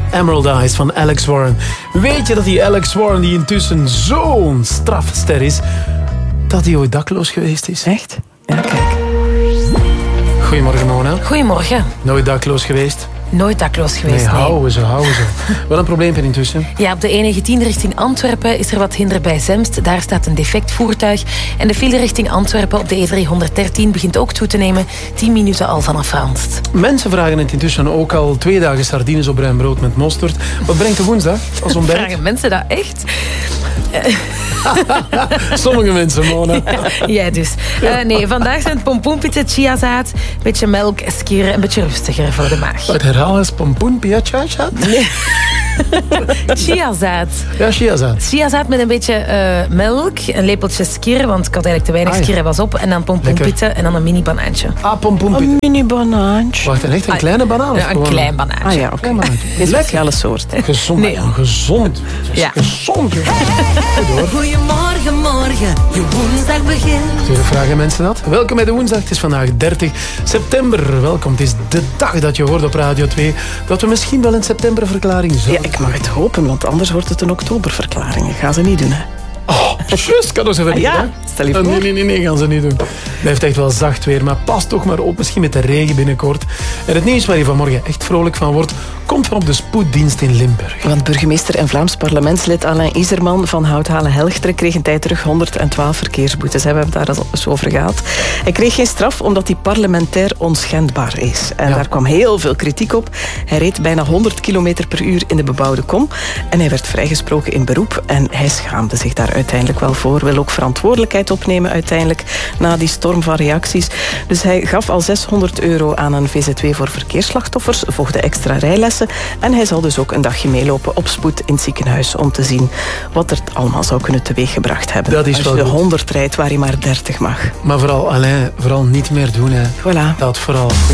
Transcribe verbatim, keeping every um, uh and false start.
Emerald Eyes van Alex Warren. Weet je dat die Alex Warren, die intussen zo'n strafster is, dat hij ooit dakloos geweest is? Echt? Ja, kijk. Goedemorgen, Mona. Goedemorgen. Nooit dakloos geweest? Nooit dakloos geweest, nee. nee. houden ze, houden ze. Wel een probleempje intussen. Ja, op de N negentien richting Antwerpen is er wat hinder bij Zemst. Daar staat een defect voertuig. En de file richting Antwerpen op de E driehonderddertien begint ook toe te nemen. tien minuten al vanaf Randst. Mensen vragen het intussen ook al twee dagen sardines op bruin brood met mosterd. Wat brengt de woensdag als ontbijt? Vragen mensen dat echt? Sommige mensen, Mona. Jij dus. Uh, nee, vandaag zijn het pompoenpitten, chiazaad, een beetje melk, skieren, een beetje rustiger voor de maag. Wat herhaal eens, pompoen, piachacha? Nee. Chiazaad. Ja, chiazaad. Chiazaad met een beetje uh, melk, een lepeltje skier, want ik had eigenlijk te weinig ah, ja. skier, was op. En dan pompoenpitten en dan een mini banaantje. Ah, pompoenpitten. Een mini banaantje. Wacht, en echt een ah, kleine banaan? Ja, een klein banaantje. Ah ja, oké. Okay. Een speciale soort. Gezond. Nee. Ja, gezond. Ja. Gezond. Goedemorgen, morgen. Je woensdag begint. Natuurlijk vragen mensen dat. Welkom bij de woensdag. Het is vandaag dertig september. Welkom. Het is de dag dat je hoort op Radio twee dat we misschien wel een septemberverklaring zullen. Ja, ik mag het hopen, want anders wordt het een oktoberverklaring. Ik ga ze niet doen, hè. Oh, juist, kan er zo verder. Ah, ja, stel je voor. Nee, nee, nee, nee, gaan ze niet doen. Het blijft echt wel zacht weer, maar pas toch maar op. Misschien met de regen binnenkort. En het nieuws waar je vanmorgen echt vrolijk van wordt, komt van op de spoeddienst in Limburg. Want burgemeester en Vlaams parlementslid Alain Iserman van Houthalen-Helchteren kreeg een tijd terug honderdtwaalf verkeersboetes. We hebben het daar eens over gehad. Hij kreeg geen straf omdat hij parlementair onschendbaar is. En ja. daar kwam heel veel kritiek op. Hij reed bijna honderd kilometer per uur in de bebouwde kom. En hij werd vrijgesproken in beroep. En hij schaamde zich daar uiteindelijk wel voor. Wil ook verantwoordelijkheid opnemen uiteindelijk na die storm van reacties. Dus hij gaf al zeshonderd euro aan een V Z W voor verkeersslachtoffers, volgde extra rijlessen en hij zal dus ook een dagje meelopen op spoed in het ziekenhuis om te zien wat er allemaal zou kunnen teweeggebracht hebben. Dat is als wel je de goed. honderd rijdt waar je maar dertig mag. Maar vooral, Alain, vooral niet meer doen. Hè. Voilà. Dat vooral.